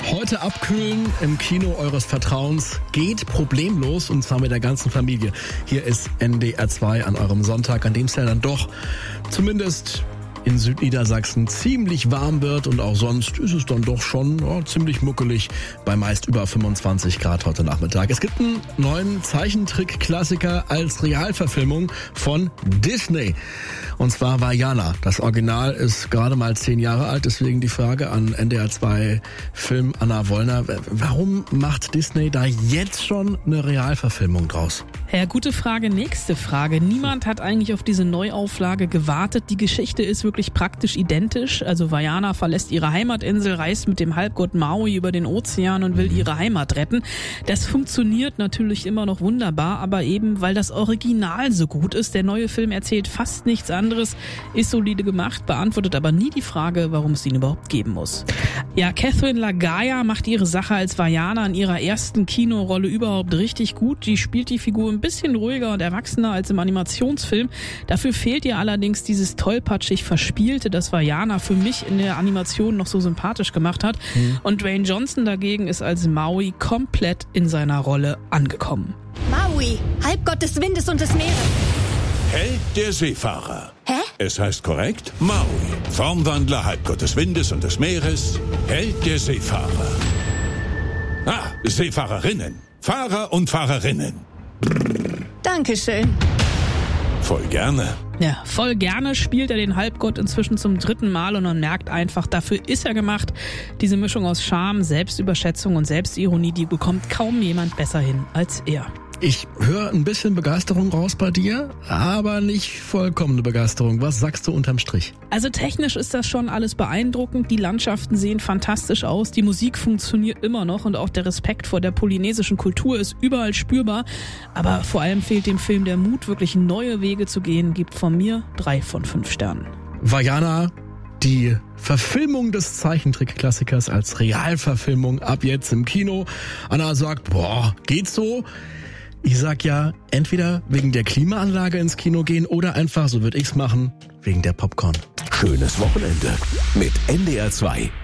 Heute abkühlen im Kino eures Vertrauens geht problemlos, und zwar mit der ganzen Familie. Hier ist NDR 2 an eurem Sonntag, an dem es ja dann doch zumindest in Südniedersachsen ziemlich warm wird, und auch sonst ist es dann doch schon ziemlich muckelig bei meist über 25 Grad heute Nachmittag. Es gibt einen neuen Zeichentrick-Klassiker als Realverfilmung von Disney, und zwar Vaiana. Das Original ist gerade mal 10 Jahre alt, deswegen die Frage an NDR 2 Film Anna Wollner: Warum macht Disney da jetzt schon eine Realverfilmung draus? Ja, gute Frage. Nächste Frage. Niemand hat eigentlich auf diese Neuauflage gewartet. Die Geschichte ist wirklich praktisch identisch. Also Vaiana verlässt ihre Heimatinsel, reist mit dem Halbgott Maui über den Ozean und will ihre Heimat retten. Das funktioniert natürlich immer noch wunderbar, aber eben weil das Original so gut ist. Der neue Film erzählt fast nichts anderes, ist solide gemacht, beantwortet aber nie die Frage, warum es ihn überhaupt geben muss. Ja, Catherine Lagaya macht ihre Sache als Vaiana in ihrer ersten Kinorolle überhaupt richtig gut. Die spielt die Figur ein bisschen ruhiger und erwachsener als im Animationsfilm. Dafür fehlt ihr allerdings dieses tollpatschig Verspielte, das Vaiana für mich in der Animation noch so sympathisch gemacht hat. Und Dwayne Johnson dagegen ist als Maui komplett in seiner Rolle angekommen. Maui, Halbgott des Windes und des Meeres. Held der Seefahrer. Hä? Es heißt korrekt Maui, Formwandler, Halbgott des Windes und des Meeres, Held der Seefahrer. Seefahrerinnen, Fahrer und Fahrerinnen. Dankeschön. Voll gerne. Ja, voll gerne spielt er den Halbgott inzwischen zum 3. Mal, und man merkt einfach, dafür ist er gemacht. Diese Mischung aus Charme, Selbstüberschätzung und Selbstironie, die bekommt kaum jemand besser hin als er. Ich höre ein bisschen Begeisterung raus bei dir, aber nicht vollkommene Begeisterung. Was sagst du unterm Strich? Also technisch ist das schon alles beeindruckend. Die Landschaften sehen fantastisch aus. Die Musik funktioniert immer noch, und auch der Respekt vor der polynesischen Kultur ist überall spürbar. Aber vor allem fehlt dem Film der Mut, wirklich neue Wege zu gehen. Gibt von mir 3 von 5 Sternen. Vaiana, die Verfilmung des Zeichentrick-Klassikers als Realverfilmung ab jetzt im Kino. Anna sagt, geht so. Ich sag ja, entweder wegen der Klimaanlage ins Kino gehen oder einfach, so würde ich's machen, wegen der Popcorn. Schönes Wochenende mit NDR 2.